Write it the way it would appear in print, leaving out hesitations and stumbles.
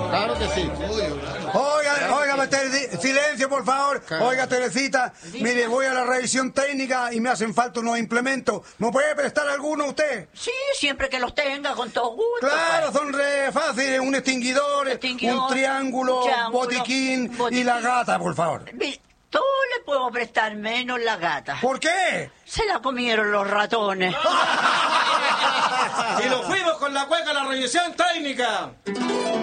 Claro que sí. Oiga, silencio, por favor. Oiga, Teresita, mire, voy a la revisión técnica y me hacen falta unos implementos. ¿Me puede prestar alguno usted? Sí, siempre que los tenga, con todo gusto. Claro, son re fáciles. Un extinguidor, un triángulo, botiquín y la gata, por favor. Todo le puedo prestar menos la gata. ¿Por qué? Se la comieron los ratones. Y lo fuimos con la cueca a la revisión técnica.